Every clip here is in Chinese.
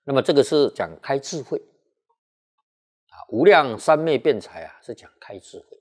那么这个是讲开智慧啊，无量三昧辩才啊，是讲开智慧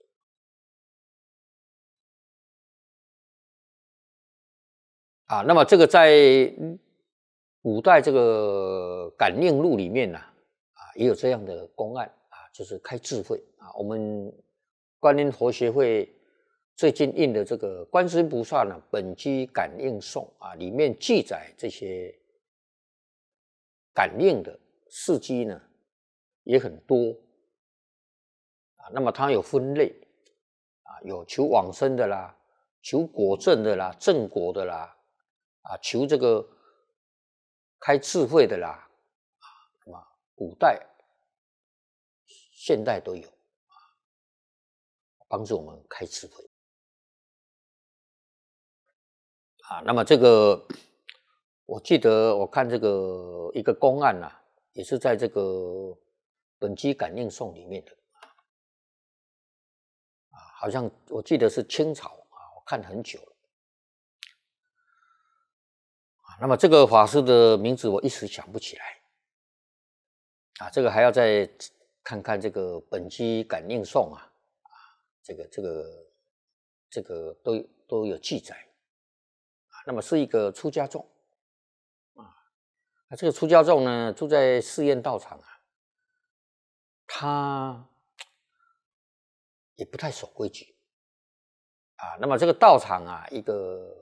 啊。那么这个在古代这个感应录里面呢也有这样的公案啊，就是开智慧啊。我们观音佛学会最近印的这个观世音菩萨呢本机感应颂啊，里面记载这些感应的事迹呢也很多啊。那么它有分类啊，有求往生的啦，求果证的啦，正果的啦，啊，求这个开智慧的啦，啊，那么古代、现代都有啊，帮助我们开智慧啊。那么这个，我记得我看这个一个公案啊，也是在这个本机感应颂里面的啊，好像我记得是清朝啊，我看很久了啊。那么这个法师的名字我一时想不起来啊，这个还要再看看这个本机感应颂啊，这个都有记载啊。那么是一个出家众啊，那这个出家众呢住在寺院道场啊，他也不太守规矩啊。那么这个道场啊，一个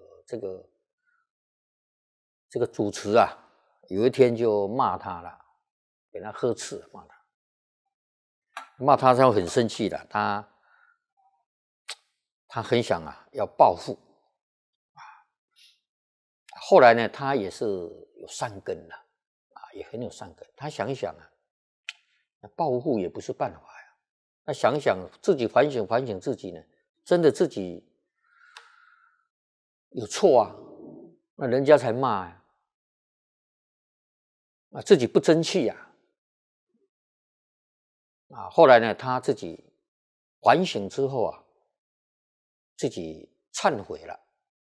这个主持啊，有一天就骂他了，给他呵斥，骂他，他很生气的，他很想要报复啊。后来呢，他也是有善根的啊，也很有善根。他想一想啊，报复也不是办法呀。那想一想自己反省自己呢，真的自己有错啊，那人家才骂呀，自己不争气呀。后来呢，他自己反省之后啊，自己忏悔了，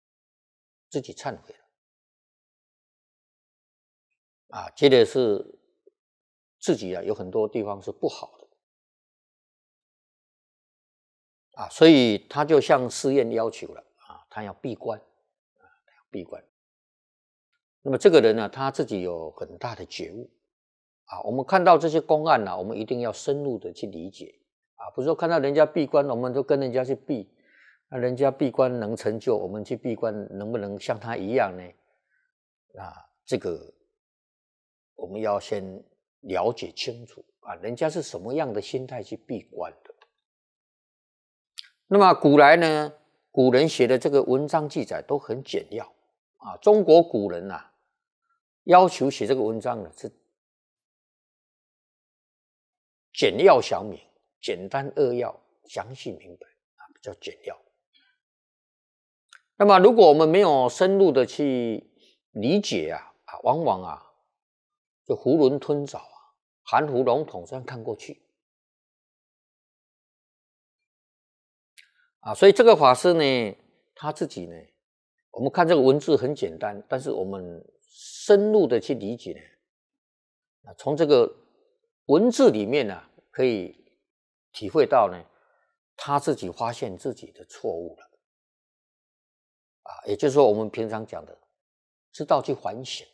觉得是自己有很多地方是不好的所以他就向寺院要求了他要闭关那么这个人呢，他自己有很大的觉悟我们看到这些公案我们一定要深入的去理解不是说看到人家闭关，我们就跟人家去闭，那人家闭关能成就，我们去闭关能不能像他一样呢？这个我们要先了解清楚人家是什么样的心态去闭关的。那么古来呢，古人写的这个文章记载都很简要中国古人要求写这个文章呢是简要详明，简单扼要，详细明白比较简要。那么如果我们没有深入的去理解往往就囫囵吞枣含糊笼统这样看过去所以这个法师呢，他自己呢，我们看这个文字很简单，但是我们深入的去理解呢，从这个文字里面可以体会到呢，他自己发现自己的错误了也就是说我们平常讲的，知道去反省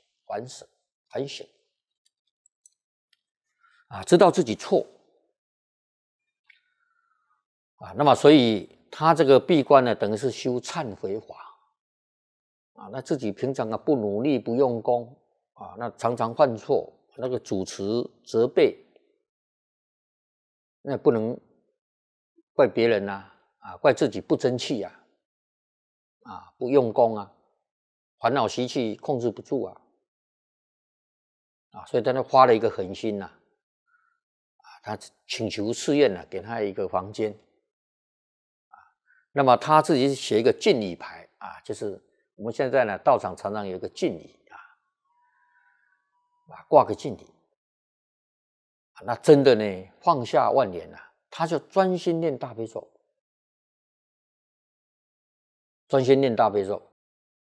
知道自己错那么所以他这个闭关呢，等于是修忏悔法那自己平常不努力不用功那常常犯错，那个主持责备，那不能怪别人怪自己不争气不用功烦恼习气控制不住所以他发了一个狠心他请求寺院给他一个房间那么他自己写一个敬礼牌就是我们现在呢道场常常有一个敬礼挂个敬礼那真的呢放下万年他就专心念大悲咒，